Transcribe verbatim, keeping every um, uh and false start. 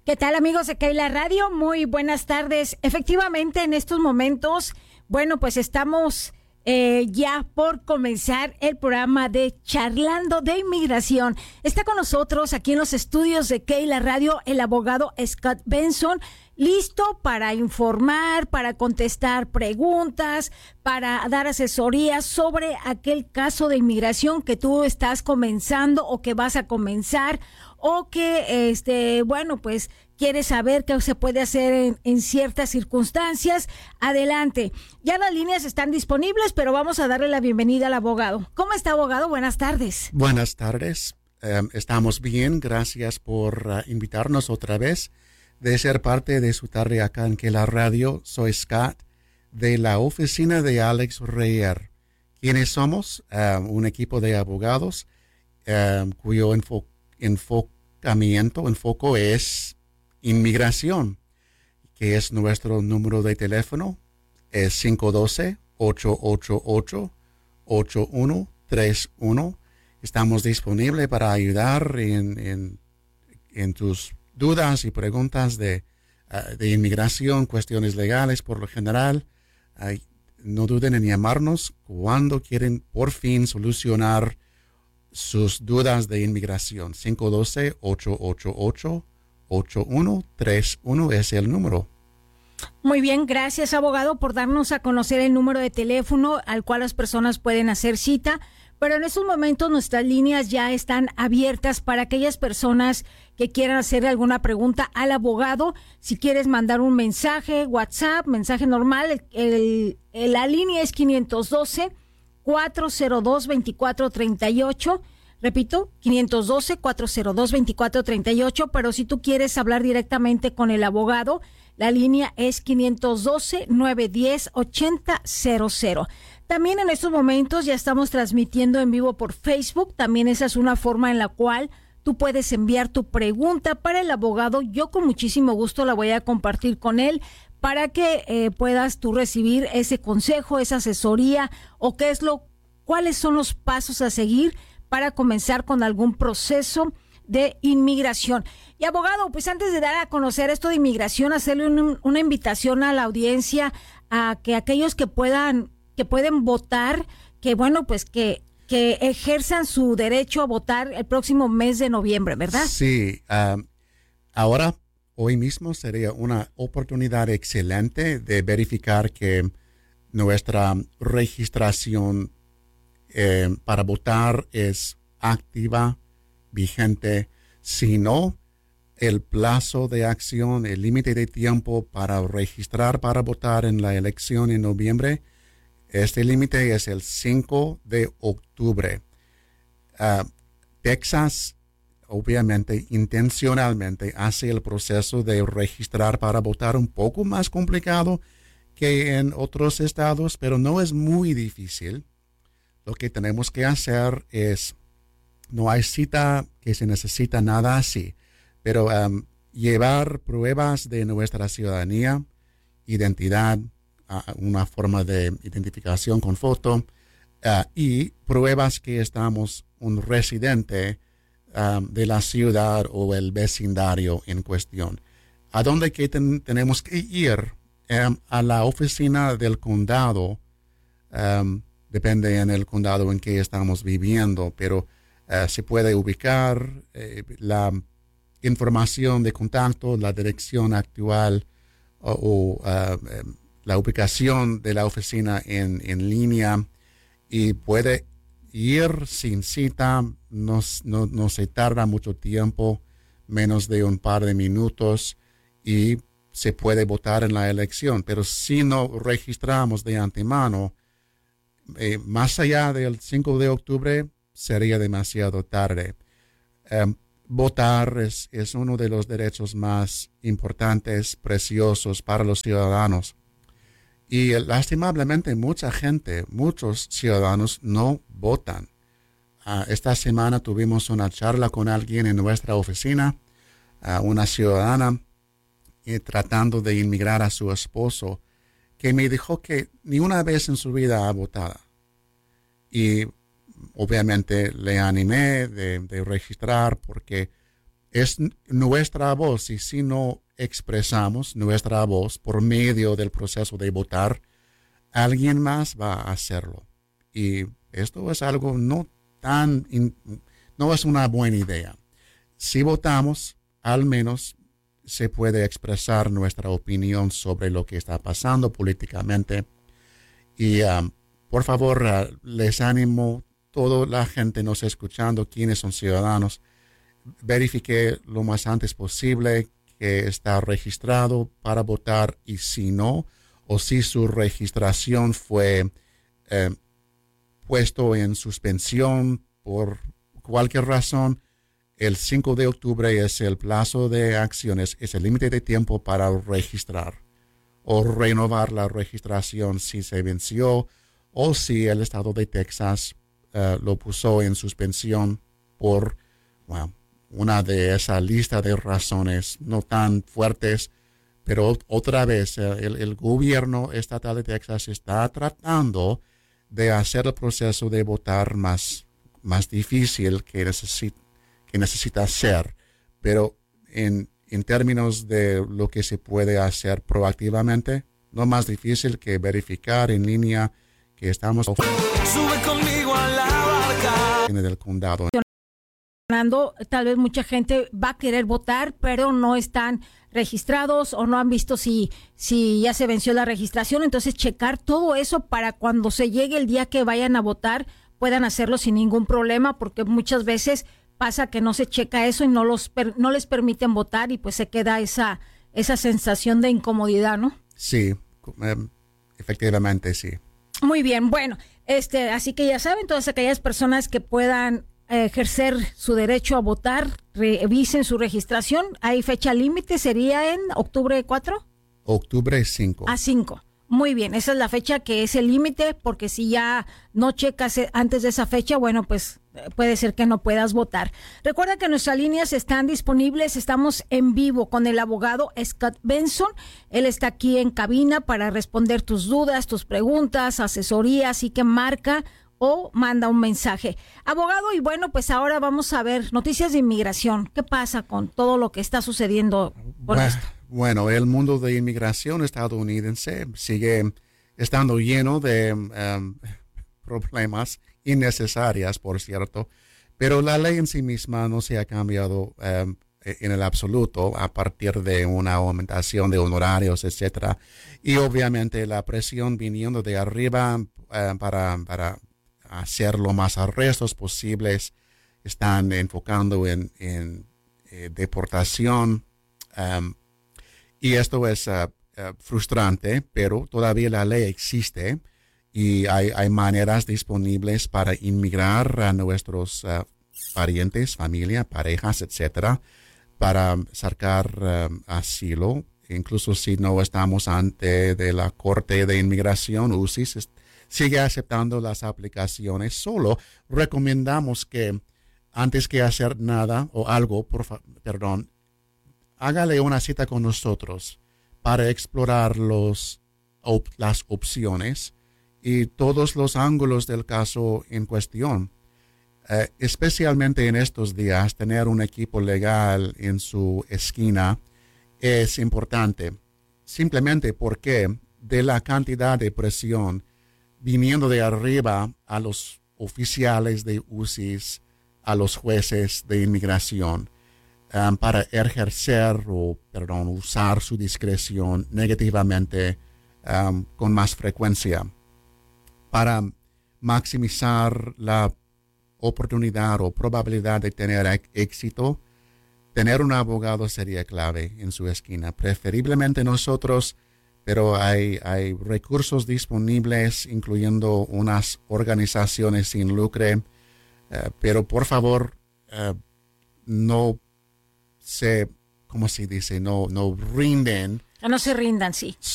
¿Qué tal, amigos de Keila Radio? Muy buenas tardes. Efectivamente, en estos momentos, bueno, pues estamos eh, ya por comenzar el programa de Charlando de Inmigración. Está con nosotros aquí en los estudios de Keila Radio el abogado Scott Benson, listo para informar, para contestar preguntas, para dar asesorías sobre aquel caso de inmigración que tú estás comenzando o que vas a comenzar, o que, este, bueno, pues quieres saber qué se puede hacer en, en ciertas circunstancias. Adelante. Ya las líneas están disponibles, pero vamos a darle la bienvenida al abogado. ¿Cómo está, abogado? Buenas tardes. Buenas tardes. Um, estamos bien. Gracias por uh, invitarnos otra vez de ser parte de su tarde acá en Keila Radio. Soy Scott de la oficina de Alex Reyer. ¿Quiénes somos? Um, un equipo de abogados um, cuyo enfo- enfocamiento, enfoco es inmigración, que es nuestro número de teléfono, es cinco uno dos, ocho ocho ocho, ocho uno tres uno. Estamos disponibles para ayudar en, en, en tus dudas y preguntas de, uh, de inmigración, cuestiones legales por lo general. Uh, no duden en llamarnos cuando quieren por fin solucionar sus dudas de inmigración. cinco uno dos, ocho ocho ocho, ocho uno tres uno es el número. Muy bien, gracias, abogado, por darnos a conocer el número de teléfono al cual las personas pueden hacer cita. Pero en estos momentos nuestras líneas ya están abiertas para aquellas personas que quieran hacerle alguna pregunta al abogado. Si quieres mandar un mensaje, WhatsApp, mensaje normal, el, el, la línea es quinientos doce, cuatrocientos dos, veinticuatro treinta y ocho. Repito, quinientos doce, cuatrocientos dos, veinticuatro treinta y ocho, pero si tú quieres hablar directamente con el abogado, la línea es quinientos doce, novecientos diez, ochenta cero cero. También en estos momentos ya estamos transmitiendo en vivo por Facebook. También esa es una forma en la cual tú puedes enviar tu pregunta para el abogado. Yo con muchísimo gusto la voy a compartir con él para que eh, puedas tú recibir ese consejo, esa asesoría, o qué es lo, cuáles son los pasos a seguir para comenzar con algún proceso de inmigración. Y abogado, pues antes de dar a conocer esto de inmigración, hacerle un, una invitación a la audiencia a que aquellos que puedan, que pueden votar, que bueno, pues que, que ejerzan su derecho a votar el próximo mes de noviembre, ¿verdad? Sí, um, ahora, hoy mismo sería una oportunidad excelente de verificar que nuestra registración eh, para votar es activa, vigente. Si no, el plazo de acción, el límite de tiempo para registrar para votar en la elección en noviembre, este límite es el cinco de octubre. Uh, Texas, obviamente, intencionalmente hace el proceso de registrar para votar un poco más complicado que en otros estados, pero no es muy difícil. Lo que tenemos que hacer es, no hay cita que se necesita nada así, pero um, llevar pruebas de nuestra ciudadanía, identidad, uh, una forma de identificación con foto, uh, y pruebas que estamos un residente um, de la ciudad o el vecindario en cuestión. ¿A dónde que ten, tenemos que ir? Um, a la oficina del condado, um, depende en el condado en que estamos viviendo, pero uh, se puede ubicar eh, la información de contacto, la dirección actual o, o uh, eh, la ubicación de la oficina en, en línea, y puede ir sin cita. No, no, no se tarda mucho tiempo, menos de un par de minutos, y se puede votar en la elección. Pero si no registramos de antemano, Eh, más allá del cinco de octubre sería demasiado tarde. Um, votar es, es uno de los derechos más importantes, preciosos para los ciudadanos. Y lastimablemente mucha gente, muchos ciudadanos no votan. Uh, esta semana tuvimos una charla con alguien en nuestra oficina, uh, una ciudadana eh, tratando de inmigrar a su esposo, que me dijo que ni una vez en su vida ha votado. Y obviamente le animé de, de registrar, porque es nuestra voz y si no expresamos nuestra voz por medio del proceso de votar, alguien más va a hacerlo. Y esto es algo no tan, in, no es una buena idea. Si votamos, al menos se puede expresar nuestra opinión sobre lo que está pasando políticamente. Y um, por favor, uh, les animo, toda la gente nos escuchando, quienes son ciudadanos, verifique lo más antes posible que está registrado para votar y si no, o si su registración fue eh, puesto en suspensión por cualquier razón, el cinco de octubre es el plazo de acciones, es el límite de tiempo para registrar o renovar la registración si se venció o si el estado de Texas uh, lo puso en suspensión por, bueno, una de esa lista de razones no tan fuertes, pero otra vez el, el gobierno estatal de Texas está tratando de hacer el proceso de votar más, más difícil que necesita, que necesita ser, pero en, en términos de lo que se puede hacer proactivamente, no más difícil que verificar en línea que estamos Sube conmigo a la barca. en el condado. Tal vez mucha gente va a querer votar, pero no están registrados o no han visto si, si ya se venció la registración. Entonces, checar todo eso para cuando se llegue el día que vayan a votar, puedan hacerlo sin ningún problema, porque muchas veces pasa que no se checa eso y no los no les permiten votar y pues se queda esa, esa sensación de incomodidad, ¿no? Sí, um, efectivamente sí. Muy bien, bueno, este, así que ya saben, todas aquellas personas que puedan ejercer su derecho a votar, revisen su registración. ¿Hay fecha límite? ¿Sería en octubre cuatro? Octubre cinco. A cinco. Muy bien, esa es la fecha que es el límite, porque si ya no checas antes de esa fecha, bueno, pues puede ser que no puedas votar. Recuerda que nuestras líneas están disponibles, estamos en vivo con el abogado Scott Benson. Él está aquí en cabina para responder tus dudas, tus preguntas, asesoría, así que marca o manda un mensaje. Abogado, y bueno, pues ahora vamos a ver noticias de inmigración. ¿Qué pasa con todo lo que está sucediendo por bueno, esto? Bueno, el mundo de inmigración estadounidense sigue estando lleno de um, problemas innecesarias, por cierto, pero la ley en sí misma no se ha cambiado um, en el absoluto a partir de una aumentación de honorarios, etcétera. Y obviamente la presión viniendo de arriba uh, para, para hacer lo más arrestos posibles, están enfocando en, en eh, deportación, um, y esto es uh, uh, frustrante, pero todavía la ley existe y hay, hay maneras disponibles para inmigrar a nuestros uh, parientes, familia, parejas, etcétera, para sacar uh, asilo, incluso si no estamos ante de la Corte de Inmigración, U C I S sigue aceptando las aplicaciones. Solo recomendamos que antes que hacer nada o algo, por fa- perdón, hágale una cita con nosotros para explorar los, op- las opciones y todos los ángulos del caso en cuestión. Eh, especialmente en estos días, tener un equipo legal en su esquina es importante, simplemente porque de la cantidad de presión viniendo de arriba a los oficiales de U C I S, a los jueces de inmigración, um, para ejercer o, perdón, usar su discreción negativamente um, con más frecuencia, para maximizar la oportunidad o probabilidad de tener éxito. Tener un abogado sería clave en su esquina, preferiblemente nosotros, pero hay, hay recursos disponibles, incluyendo unas organizaciones sin lucro, uh, pero por favor, uh, no se, ¿cómo se dice? No, no rinden. No se rindan, sí.